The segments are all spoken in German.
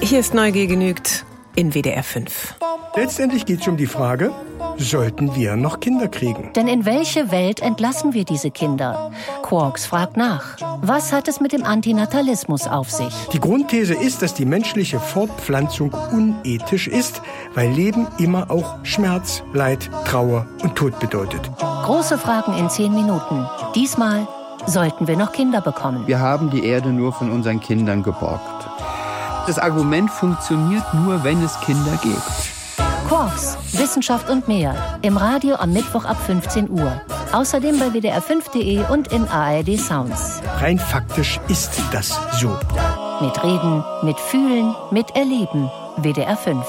Hier ist Neugier genügt in WDR 5. Letztendlich geht es um die Frage, sollten wir noch Kinder kriegen? Denn in welche Welt entlassen wir diese Kinder? Quarks fragt nach. Was hat es mit dem Antinatalismus auf sich? Die Grundthese ist, dass die menschliche Fortpflanzung unethisch ist, weil Leben immer auch Schmerz, Leid, Trauer und Tod bedeutet. Große Fragen in 10 Minuten. Diesmal: Sollten wir noch Kinder bekommen? Wir haben die Erde nur von unseren Kindern geborgt. Das Argument funktioniert nur, wenn es Kinder gibt. Quarks, Wissenschaft und mehr. Im Radio am Mittwoch ab 15 Uhr. Außerdem bei WDR5.de und in ARD Sounds. Rein faktisch ist das so. Mit Reden, mit Fühlen, mit Erleben. WDR 5.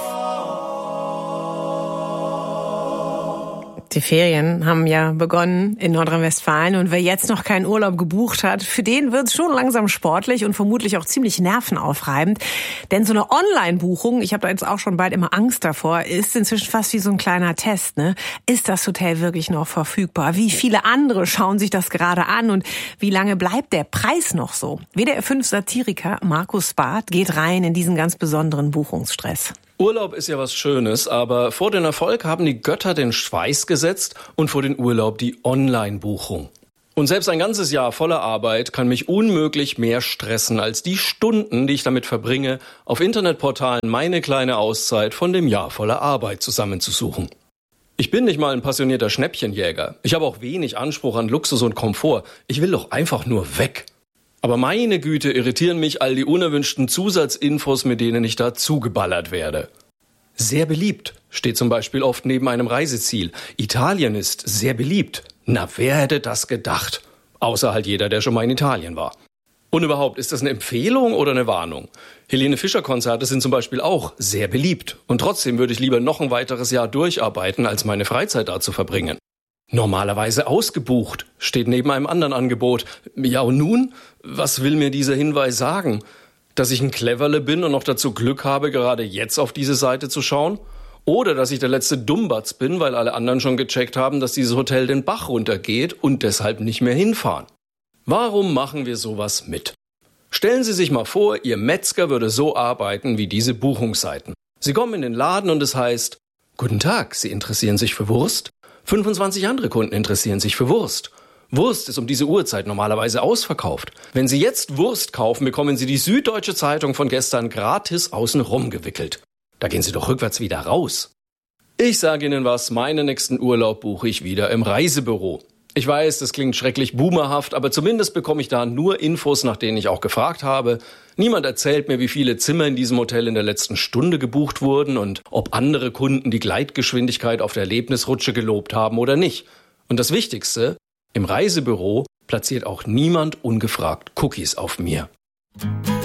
Die Ferien haben ja begonnen in Nordrhein-Westfalen und wer jetzt noch keinen Urlaub gebucht hat, für den wird es schon langsam sportlich und vermutlich auch ziemlich nervenaufreibend. Denn so eine Online-Buchung, ich habe da jetzt auch schon bald immer Angst davor, ist inzwischen fast wie so ein kleiner Test, ne? Ist das Hotel wirklich noch verfügbar? Wie viele andere schauen sich das gerade an und wie lange bleibt der Preis noch so? WDR 5 Satiriker Markus Barth geht rein in diesen ganz besonderen Buchungsstress. Urlaub ist ja was Schönes, aber vor den Erfolg haben die Götter den Schweiß gesetzt und vor den Urlaub die Online-Buchung. Und selbst ein ganzes Jahr voller Arbeit kann mich unmöglich mehr stressen als die Stunden, die ich damit verbringe, auf Internetportalen meine kleine Auszeit von dem Jahr voller Arbeit zusammenzusuchen. Ich bin nicht mal ein passionierter Schnäppchenjäger. Ich habe auch wenig Anspruch an Luxus und Komfort. Ich will doch einfach nur weg. Aber meine Güte, irritieren mich all die unerwünschten Zusatzinfos, mit denen ich da zugeballert werde. Sehr beliebt steht zum Beispiel oft neben einem Reiseziel. Italien ist sehr beliebt. Na, wer hätte das gedacht? Außer halt jeder, der schon mal in Italien war. Und überhaupt, ist das eine Empfehlung oder eine Warnung? Helene Fischer-Konzerte sind zum Beispiel auch sehr beliebt. Und trotzdem würde ich lieber noch ein weiteres Jahr durcharbeiten, als meine Freizeit da zu verbringen. Normalerweise ausgebucht, steht neben einem anderen Angebot. Ja und nun? Was will mir dieser Hinweis sagen? Dass ich ein Cleverle bin und noch dazu Glück habe, gerade jetzt auf diese Seite zu schauen? Oder dass ich der letzte Dummbatz bin, weil alle anderen schon gecheckt haben, dass dieses Hotel den Bach runtergeht und deshalb nicht mehr hinfahren? Warum machen wir sowas mit? Stellen Sie sich mal vor, Ihr Metzger würde so arbeiten wie diese Buchungsseiten. Sie kommen in den Laden und es heißt: Guten Tag, Sie interessieren sich für Wurst? 25 andere Kunden interessieren sich für Wurst. Wurst ist um diese Uhrzeit normalerweise ausverkauft. Wenn Sie jetzt Wurst kaufen, bekommen Sie die Süddeutsche Zeitung von gestern gratis außenrum gewickelt. Da gehen Sie doch rückwärts wieder raus. Ich sage Ihnen was, meinen nächsten Urlaub buche ich wieder im Reisebüro. Ich weiß, das klingt schrecklich boomerhaft, aber zumindest bekomme ich da nur Infos, nach denen ich auch gefragt habe. Niemand erzählt mir, wie viele Zimmer in diesem Hotel in der letzten Stunde gebucht wurden und ob andere Kunden die Gleitgeschwindigkeit auf der Erlebnisrutsche gelobt haben oder nicht. Und das Wichtigste: Im Reisebüro platziert auch niemand ungefragt Cookies auf mir.